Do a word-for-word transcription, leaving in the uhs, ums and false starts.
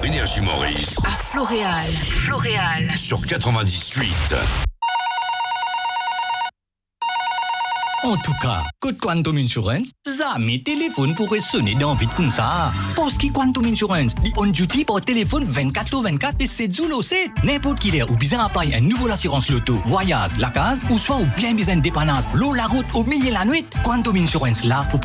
Énergie Maurice. À Floréal. Floréal. Sur quatre-vingt-dix-huit. En tout cas, code Quantum Insurance, jamais téléphone pourrait sonner dans vite comme ça. Parce que Quantum Insurance, dit on duty par téléphone vingt-quatre heures vingt-quatre et sept jours c'est n'importe qui l'air ou bien à payer un nouveau assurance loto, voyage, la case, ou soit ou bien besoin de dépannage, l'eau, la route, au milieu de la nuit. Quantum Insurance là pour